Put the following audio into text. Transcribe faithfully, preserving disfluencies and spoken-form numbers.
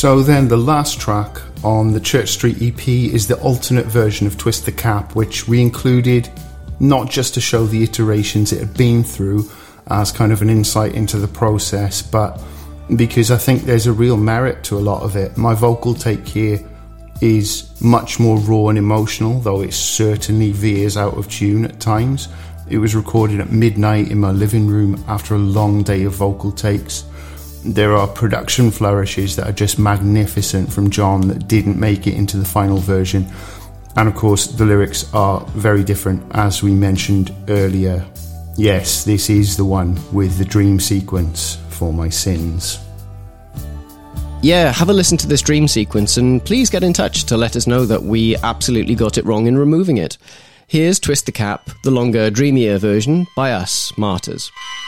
So then the last track on the Church Street E P is the alternate version of Twist the Cap, which we included not just to show the iterations it had been through as kind of an insight into the process, but because I think there's a real merit to a lot of it. My vocal take here is much more raw and emotional, though it certainly veers out of tune at times. It was recorded at midnight in my living room after a long day of vocal takes. There are production flourishes that are just magnificent from John that didn't make it into the final version. And of course, the lyrics are very different, as we mentioned earlier. Yes, this is the one with the dream sequence, For My Sins. Yeah, have a listen to this dream sequence and please get in touch to let us know that we absolutely got it wrong in removing it. Here's Twist the Cap, the longer, dreamier version by us, Martyrs.